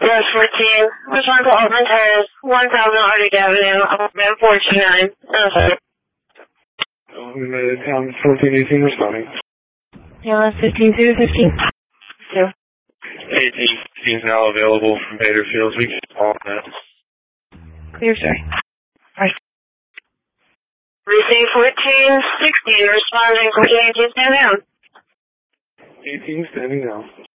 Yes, 14. Respond to Altman Tires, 1000 Arctic Avenue, Bed 429. Sorry. Town 1418 responding. Yeah, 15 to 15. 2. 18 is now available from Bader Fields. We can call that. Clear, sir. Right. Receive 1416, responding from 18 stand down. 18 standing down.